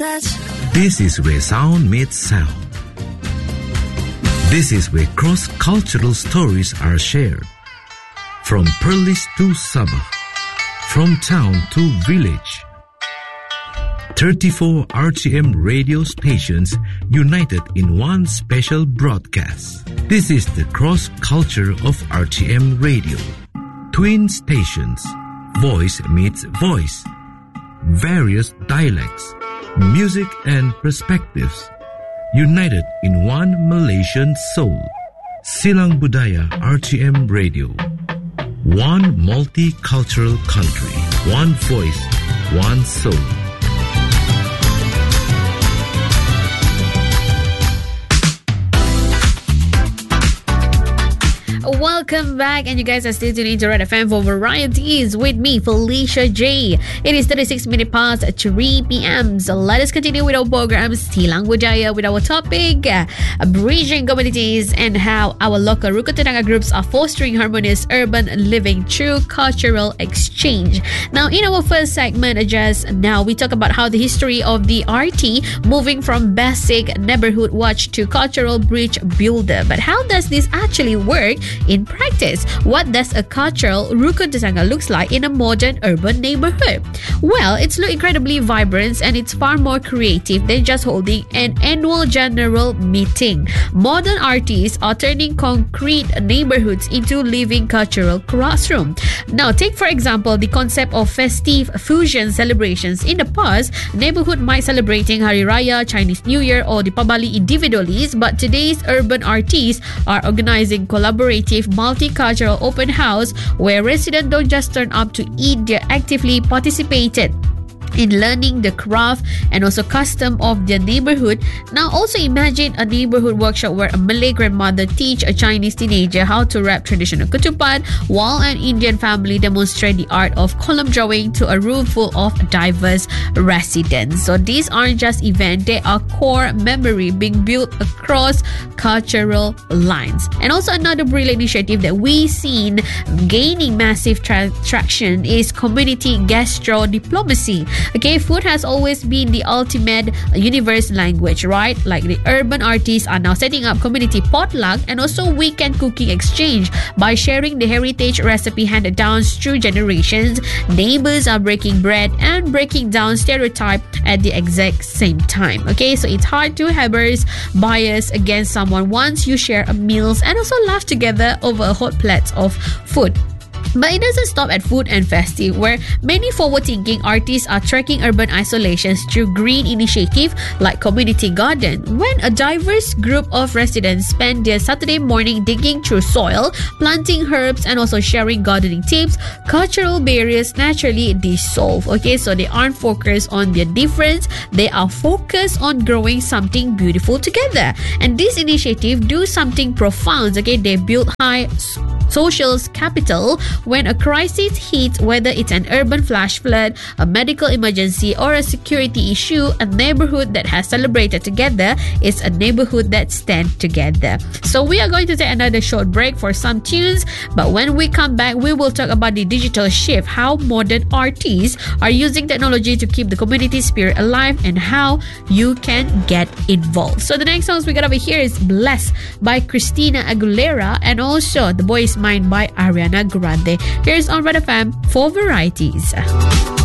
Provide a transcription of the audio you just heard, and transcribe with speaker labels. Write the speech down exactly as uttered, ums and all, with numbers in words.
Speaker 1: touch.
Speaker 2: This is where sound meets sound. This is where cross-cultural stories are shared. From Perlis to Sabah, from town to village. thirty-four R T M radio stations united in one special broadcast. This is the cross-culture of R T M radio. Twin stations, voice meets voice. Various dialects, music and perspectives, united in one Malaysian soul. Silang Budaya R T M Radio. One multicultural country, one voice, one soul.
Speaker 3: Welcome back, and you guys are still tuning to Red F M for Varieties with me, Felicia J. It is thirty-six minutes past three p.m. So let us continue with our program Silang Budaya with our topic uh, bridging communities and how our local Rukun Tetangga groups are fostering harmonious urban living through cultural exchange. Now, in our first segment, just now we talk about how the history of the R T moving from basic neighborhood watch to cultural bridge builder. But how does this actually work in practice? What does a cultural Rukun Tetangga looks like in a modern urban neighborhood? Well, it's look incredibly vibrant and it's far more creative than just holding an annual general meeting. Modern artists are turning concrete neighborhoods into living cultural classroom. Now, take for example the concept of festive fusion celebrations. In the past, neighborhood might celebrating Hari Raya, Chinese New Year or Deepavali individually, but today's urban artists are organizing collaborative multicultural open house where residents don't just turn up to eat, they actively participated in learning the craft and also custom of their neighborhood. Now also imagine a neighborhood workshop where a Malay grandmother teach a Chinese teenager how to wrap traditional ketupat, while an Indian family demonstrate the art of column drawing to a room full of diverse residents. So these aren't just events, they are core memory being built across cultural lines. And also another brilliant initiative that we've seen gaining massive tra- traction is community gastro diplomacy. Okay, food has always been the ultimate universal language, right? Like the urban artists are now setting up community potluck and also weekend cooking exchange by sharing the heritage recipe handed down through generations. Neighbors are breaking bread and breaking down stereotype at the exact same time. Okay, so it's hard to have bias against someone once you share a meals and also laugh together over a hot plate of food. But it doesn't stop at food and festive, where many forward-thinking artists are tracking urban isolations through green initiative like community garden. When a diverse group of residents spend their Saturday morning digging through soil, planting herbs and also sharing gardening tips, cultural barriers naturally dissolve. Okay, so they aren't focused on their difference, they are focused on growing something beautiful together. And this initiative do something profound. Okay, they build high social capital. When a crisis hits, whether it's an urban flash flood, a medical emergency, or a security issue, a neighborhood that has celebrated together is a neighborhood that stands together. So we are going to take another short break for some tunes, but when we come back, we will talk about the digital shift, how modern artists are using technology to keep the community spirit alive, and how you can get involved. So the next songs we got over here is Blessed by Christina Aguilera and also The Boy Is Mine by Ariana Grande. Here's on Red F M for Varieties.